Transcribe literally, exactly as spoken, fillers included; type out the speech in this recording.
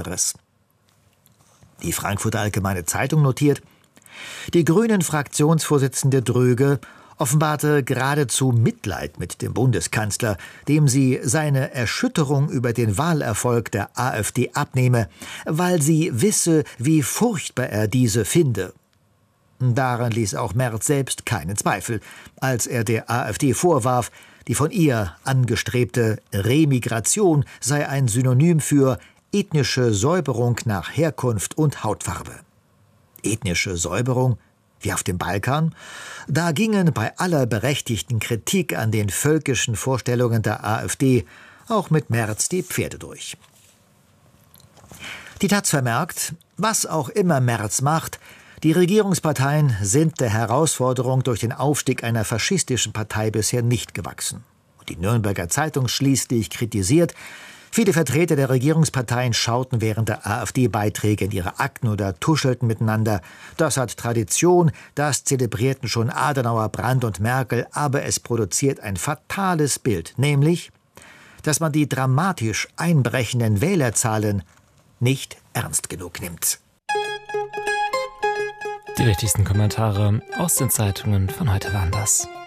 Jahres. Die Frankfurter Allgemeine Zeitung notiert: Die Grünen-Fraktionsvorsitzende Dröge offenbarte geradezu Mitleid mit dem Bundeskanzler, dem sie seine Erschütterung über den Wahlerfolg der AfD abnehme, weil sie wisse, wie furchtbar er diese finde. Daran ließ auch Merz selbst keinen Zweifel, als er der AfD vorwarf, die von ihr angestrebte Remigration sei ein Synonym für ethnische Säuberung nach Herkunft und Hautfarbe. Ethnische Säuberung? Wie auf dem Balkan? Da gingen bei aller berechtigten Kritik an den völkischen Vorstellungen der AfD auch mit Merz die Pferde durch. Die Taz vermerkt, was auch immer Merz macht, die Regierungsparteien sind der Herausforderung durch den Aufstieg einer faschistischen Partei bisher nicht gewachsen. Und die Nürnberger Zeitung schließlich kritisiert, viele Vertreter der Regierungsparteien schauten während der AfD-Beiträge in ihre Akten oder tuschelten miteinander. Das hat Tradition, das zelebrierten schon Adenauer, Brandt und Merkel, aber es produziert ein fatales Bild, nämlich, dass man die dramatisch einbrechenden Wählerzahlen nicht ernst genug nimmt. Die wichtigsten Kommentare aus den Zeitungen von heute waren das.